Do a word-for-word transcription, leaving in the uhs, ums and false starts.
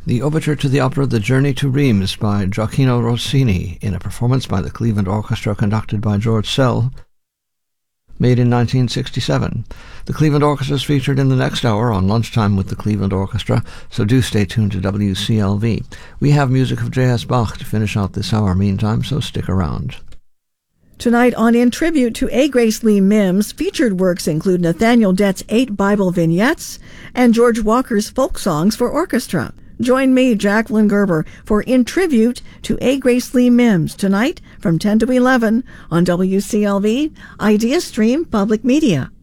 The overture to the opera The Journey to Reims by Gioacchino Rossini, in a performance by the Cleveland Orchestra conducted by George Szell, made in nineteen sixty-seven. The Cleveland Orchestra is featured in the next hour on Lunchtime with the Cleveland Orchestra, so do stay tuned to W C L V. We have music of J S Bach to finish out this hour meantime, so stick around. Tonight on In Tribute to A. Grace Lee Mims, featured works include Nathaniel Dett's Eight Bible Vignettes and George Walker's Folk Songs for Orchestra. Join me, Jacqueline Gerber, for In Tribute to A. Grace Lee Mims tonight from ten to eleven on W C L V, Idea Stream Public Media.